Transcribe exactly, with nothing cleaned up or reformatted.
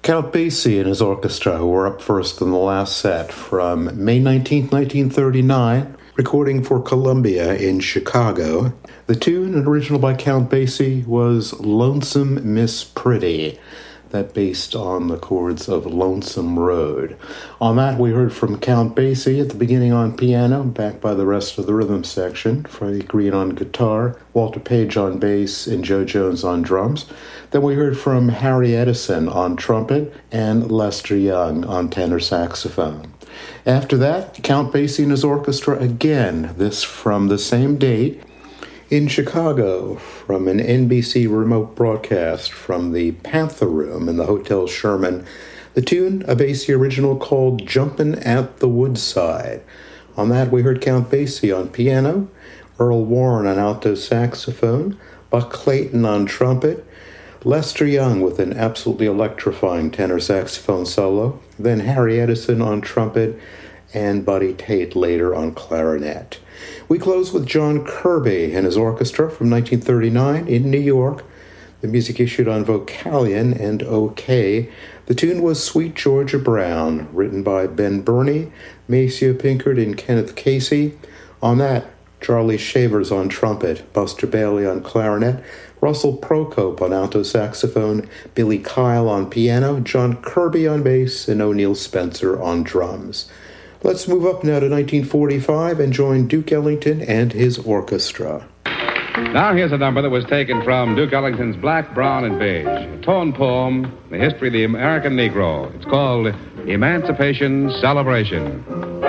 Count Basie and his orchestra were up first in the last set from May nineteenth, nineteen thirty-nine, recording for Columbia in Chicago. The tune, an original by Count Basie, was Lonesome Miss Pretty, that based on the chords of Lonesome Road. On that, we heard from Count Basie at the beginning on piano, backed by the rest of the rhythm section, Freddie Green on guitar, Walter Page on bass, and Joe Jones on drums. Then we heard from Harry Edison on trumpet and Lester Young on tenor saxophone. After that, Count Basie and his orchestra again, this from the same date, in Chicago, from an N B C remote broadcast from the Panther Room in the Hotel Sherman, the tune, a Basie original called Jumpin' at the Woodside. On that, we heard Count Basie on piano, Earl Warren on alto saxophone, Buck Clayton on trumpet, Lester Young with an absolutely electrifying tenor saxophone solo, then Harry Edison on trumpet, and Buddy Tate later on clarinet. We close with John Kirby and his orchestra from nineteen thirty-nine in New York. The music issued on Vocalion and OK. The tune was Sweet Georgia Brown, written by Ben Burney, Maceo Pinkard, and Kenneth Casey. On that, Charlie Shavers on trumpet, Buster Bailey on clarinet, Russell Procope on alto saxophone, Billy Kyle on piano, John Kirby on bass, and O'Neill Spencer on drums. Let's move up now to nineteen forty-five and join Duke Ellington and his orchestra. Now here's a number that was taken from Duke Ellington's Black, Brown, and Beige, a tone poem, the history of the American Negro. It's called Emancipation Celebration.